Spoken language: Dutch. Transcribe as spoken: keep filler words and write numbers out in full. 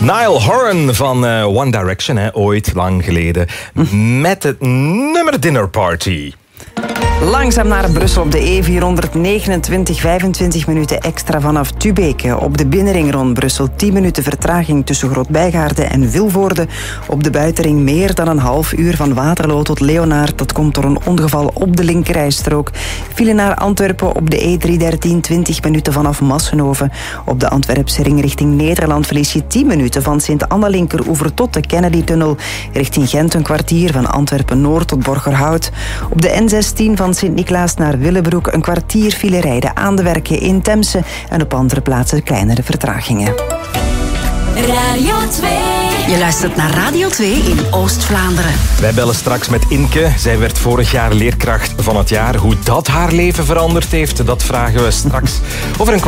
Niall Horan van uh, One Direction, hè, ooit, lang geleden. Met het nummer Dinner Party. Langzaam naar Brussel op de E vierhonderdnegenentwintig, vijfentwintig minuten extra vanaf Tubeke. Op de binnenring rond Brussel tien minuten vertraging tussen Grootbijgaarden en Vilvoorde. Op de buitenring meer dan een half uur van Waterloo tot Leonaard. Dat komt door een ongeval op de linkerrijstrook. File naar Antwerpen op de E driehonderddertien, twintig minuten vanaf Massenhoven. Op de Antwerpse ring richting Nederland verlies je tien minuten van Sint-Anna-Linkeroever tot de Kennedy-tunnel. Richting Gent een kwartier van Antwerpen-Noord tot Borgerhout. Op de N zestien van Sint-Niklaas naar Willebroek een kwartier file rijden aan de werken in Temse en op andere plaatsen kleinere vertragingen. Radio twee. Je luistert naar Radio twee in Oost-Vlaanderen. Wij bellen straks met Inke. Zij werd vorig jaar leerkracht van het jaar. Hoe dat haar leven veranderd heeft, dat vragen we straks over een